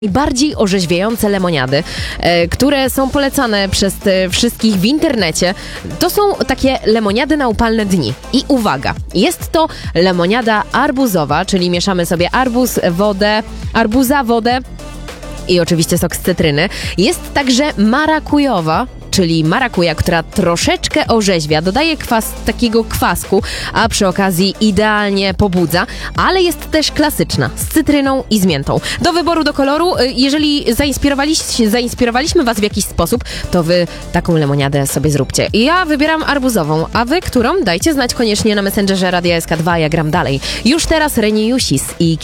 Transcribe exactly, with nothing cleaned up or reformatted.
Najbardziej orzeźwiające lemoniady, e, które są polecane przez e, wszystkich w internecie, to są takie lemoniady na upalne dni. I uwaga, jest to lemoniada arbuzowa, czyli mieszamy sobie arbuz, wodę, arbuza, wodę i oczywiście sok z cytryny. Jest także marakujowa, czyli marakuja, która troszeczkę orzeźwia, dodaje kwas, takiego kwasku, a przy okazji idealnie pobudza, ale jest też klasyczna, z cytryną i z miętą. Do wyboru, do koloru, jeżeli zainspirowaliście, zainspirowaliśmy was w jakiś sposób, to wy taką lemoniadę sobie zróbcie. Ja wybieram arbuzową, a wy którą? Dajcie znać koniecznie na Messengerze Radia S K dwa, ja gram dalej. Już teraz Reniusis i